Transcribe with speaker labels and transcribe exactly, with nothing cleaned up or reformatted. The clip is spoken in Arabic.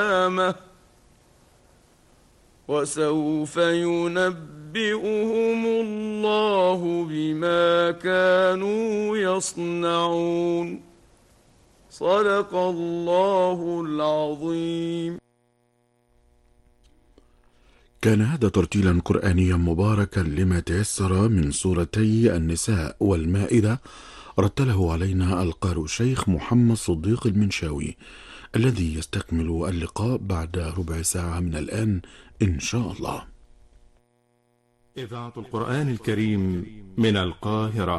Speaker 1: القيامة وسوف ينبئهم الله بما كانوا يصنعون. صدق الله العظيم.
Speaker 2: كان هذا ترتيلا قرآنيا مباركا لما تيسر من سورتي النساء والمائدة، رتله علينا القارئ الشيخ محمد صديق المنشاوي، الذي يستكمل اللقاء بعد ربع ساعة من الآن إن شاء الله.
Speaker 3: إذاعة القرآن الكريم من القاهرة.